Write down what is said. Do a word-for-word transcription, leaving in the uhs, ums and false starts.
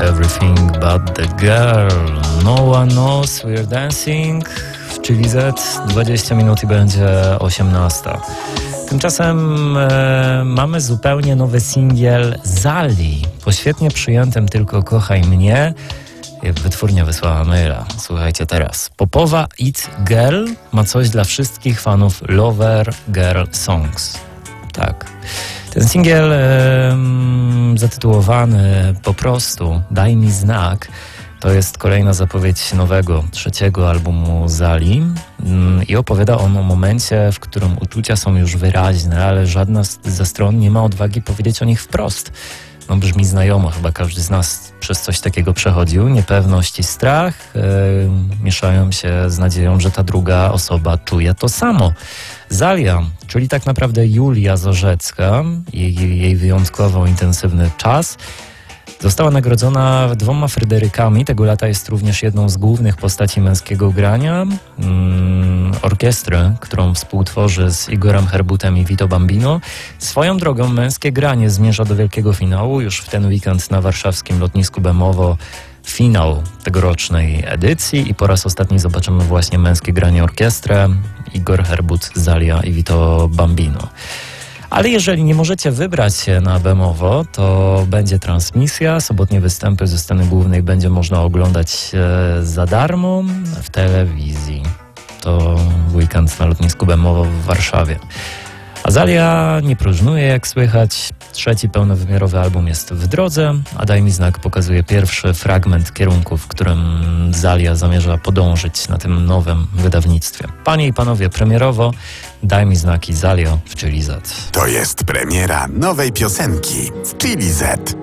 Everything But The Girl. No One Knows We're Dancing w Chili Z. dwadzieścia minut i będzie osiemnasta. Tymczasem e, mamy zupełnie nowy singiel Zali. Po świetnie przyjętym Tylko Kochaj Mnie wytwórnia wysłała maila. Słuchajcie teraz. Popowa It Girl ma coś dla wszystkich fanów Lover Girl Songs. Tak. Ten singiel e, zatytułowany po prostu Daj mi znak to jest kolejna zapowiedź nowego, trzeciego albumu Zali mm, i opowiada on o momencie, w którym uczucia są już wyraźne, ale żadna z, ze stron nie ma odwagi powiedzieć o nich wprost. No brzmi znajomo, chyba każdy z nas przez coś takiego przechodził. Niepewność i strach yy, mieszają się z nadzieją, że ta druga osoba czuje to samo. Zalia, czyli tak naprawdę Julia Zorzecka, jej, jej wyjątkowo intensywny czas, została nagrodzona dwoma Fryderykami. Tego lata jest również jedną z głównych postaci męskiego grania. Mm, orkiestrę, którą współtworzy z Igorem Herbutem i Vito Bambino. Swoją drogą męskie granie zmierza do wielkiego finału. Już w ten weekend na warszawskim lotnisku Bemowo finał tegorocznej edycji i po raz ostatni zobaczymy właśnie męskie granie orkiestrę. Igor Herbut, Zalia i Vito Bambino. Ale jeżeli nie możecie wybrać się na Bemowo, to będzie transmisja. Sobotnie występy ze sceny głównej będzie można oglądać e, za darmo w telewizji. To weekend na lotnisku Bemowo w Warszawie. Azalia nie próżnuje, jak słychać. Trzeci pełnowymiarowy album jest w drodze, a Daj mi znak pokazuje pierwszy fragment kierunku, w którym Zalia zamierza podążyć na tym nowym wydawnictwie. Panie i panowie, premierowo Daj mi znak i Zalio w Chili Z. To jest premiera nowej piosenki w Chili Z.